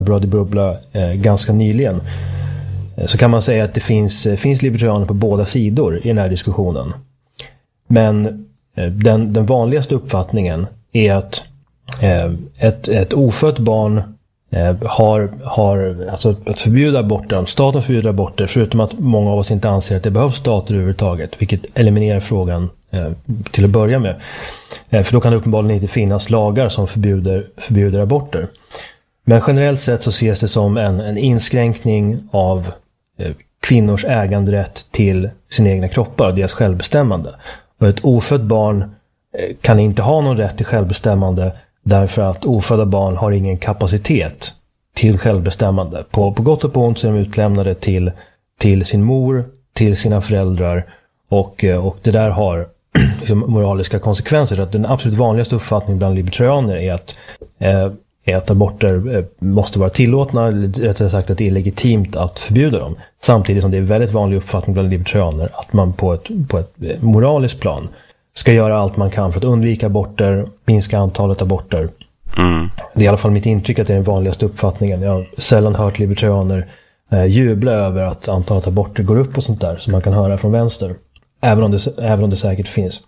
Radio Bubbla ganska nyligen, så kan man säga att det finns libertarianer på båda sidor i den här diskussionen. Men den vanligaste uppfattningen är att ett ofött barn har alltså att förbjuda aborter, om staten förbjuder aborter, förutom att många av oss inte anser att det behövs stater överhuvudtaget, vilket eliminerar frågan till att börja med. För då kan det uppenbarligen inte finnas lagar som förbjuder aborter. Men generellt sett så ses det som en inskränkning av kvinnors äganderätt till sina egna kroppar och deras självbestämmande. Och ett ofött barn kan inte ha någon rätt till självbestämmande därför att ofödda barn har ingen kapacitet till självbestämmande. På gott och på ont så är de utlämnade till sin mor, till sina föräldrar, och det där har liksom moraliska konsekvenser. Så att den absolut vanligaste uppfattningen bland libertarianer är att aborter måste vara tillåtna, eller rättare sagt att det är legitimt att förbjuda dem. Samtidigt som det är en väldigt vanlig uppfattning bland libertarianer att man på ett moraliskt plan ska göra allt man kan för att undvika aborter, minska antalet aborter. Det är i alla fall mitt intryck att det är den vanligaste uppfattningen. Jag har sällan hört libertarianer jubla över att antalet aborter går upp och sånt där, som man kan höra från vänster. Även om det säkert finns.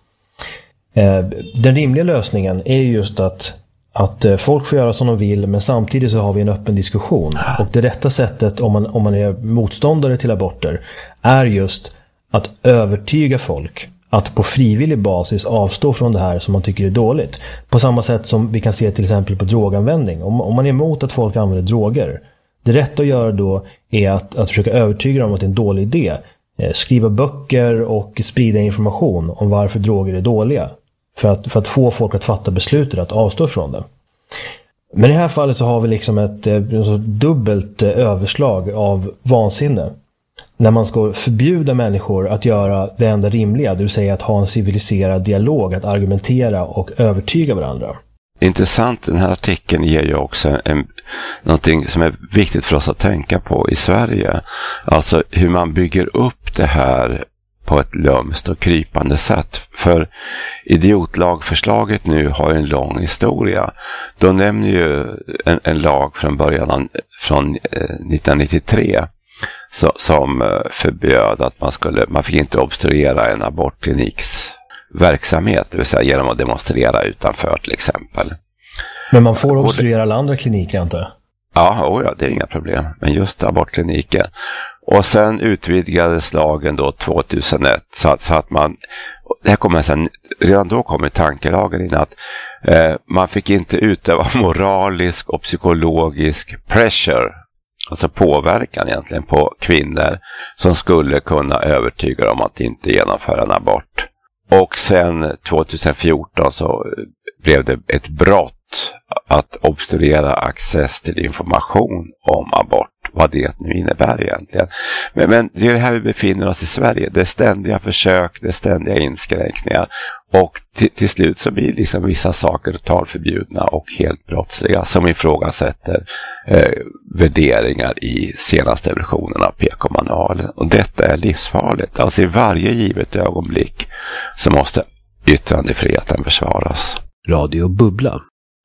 Den rimliga lösningen är just att folk får göra som de vill, men samtidigt så har vi en öppen diskussion. Och det rätta sättet om man är motståndare till aborter är just att övertyga folk att på frivillig basis avstå från det här som man tycker är dåligt. På samma sätt som vi kan se till exempel på droganvändning. Om man är emot att folk använder droger, det rätta att göra då är att försöka övertyga dem att det är en dålig idé. Skriva böcker och sprida information om varför droger är dåliga. För att få folk att fatta beslutet att avstå från det. Men i det här fallet så har vi liksom ett dubbelt överslag av vansinne. När man ska förbjuda människor att göra det enda rimliga, det vill säga att ha en civiliserad dialog, att argumentera och övertyga varandra. Intressant, den här artikeln ger ju också någonting som är viktigt för oss att tänka på i Sverige. Alltså hur man bygger upp det här på ett lömskt och krypande sätt. För idiotlagförslaget nu har en lång historia. Då nämner ju en lag från början från 1993 som förbjöd att man fick inte obstruera en abortkliniks verksamhet, det vill säga genom att demonstrera utanför till exempel. Men man får obstruera alla andra kliniker, antar jag? Ja, det är inga problem. Men just abortkliniken. Och sen utvidgades lagen då 2001 så att man, det här kommer sen, redan då kommer tankelagen in att man fick inte utöva moralisk och psykologisk pressure, alltså påverkan egentligen på kvinnor som skulle kunna övertyga dem att inte genomföra en abort. Och sen 2014 så blev det ett brott att obstruera access till information om abort, vad det nu innebär egentligen. Men det är det här vi befinner oss i Sverige. Det är ständiga försök, det är ständiga inskränkningar. Och till slut så blir liksom vissa saker totalförbjudna och helt brottsliga som ifrågasätter värderingar i senaste versionen av PK-manualen. Och detta är livsfarligt. Alltså i varje givet ögonblick så måste yttrandefriheten försvaras. Radio Bubbla.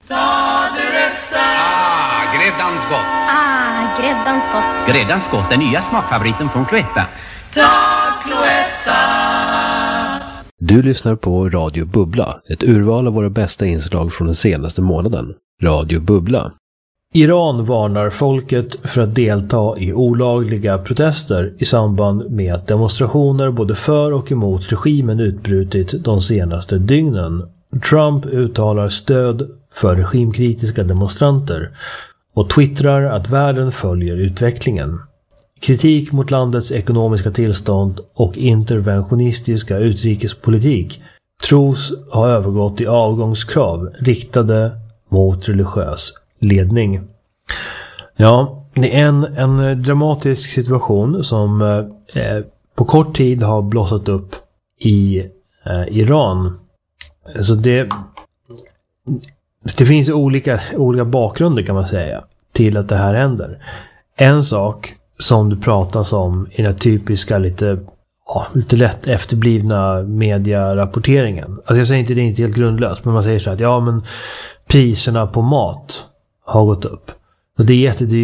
Gräddans gott. Gräddans gott. Gräddans gott, den nya smakfavoriten från Cloetta. Ta Cloetta! Du lyssnar på Radio Bubbla, ett urval av våra bästa inslag från den senaste månaden. Radio Bubbla. Iran varnar folket för att delta i olagliga protester i samband med att demonstrationer både för och emot regimen utbrutit de senaste dygnen. Trump uttalar stöd för regimkritiska demonstranter och twittrar att världen följer utvecklingen. Kritik mot landets ekonomiska tillstånd och interventionistiska utrikespolitik tros ha övergått i avgångskrav riktade mot religiös ledning. Ja, det är en dramatisk situation som på kort tid har blossat upp i Iran. Så det finns olika bakgrunder kan man säga till att det här händer. En sak som det pratas om i den typiska lite lätt efterblivna mediarapporteringen. Alltså jag säger inte det är inte helt grundlöst, men man säger så att men priserna på mat har gått upp. Och det är jättedyrt.